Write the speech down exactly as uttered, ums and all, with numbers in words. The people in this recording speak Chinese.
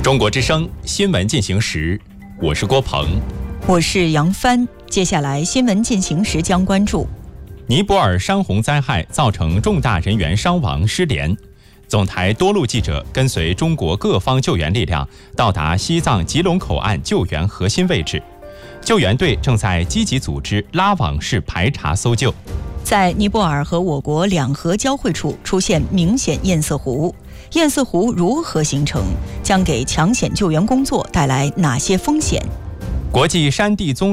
中国之声新闻进行时，我是郭鹏， 我是杨帆。接下来新闻进行时将关注： 尼泊尔山洪灾害造成重大人员伤亡失联，总台多路记者跟随中国各方救援力量到达西藏吉隆口岸救援核心位置，救援队正在积极组织拉网式排查搜救。 在尼泊尔和我国两河交汇处出现明显堰塞湖，堰塞湖如何形成，将给抢险救援工作带来哪些风险？ 国际山地综